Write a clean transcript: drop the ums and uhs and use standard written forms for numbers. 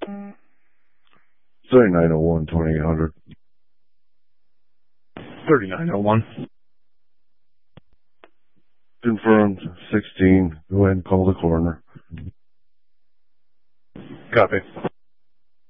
3901 2800. 3901. Confirmed. 16. Go ahead and call the coroner. Copy.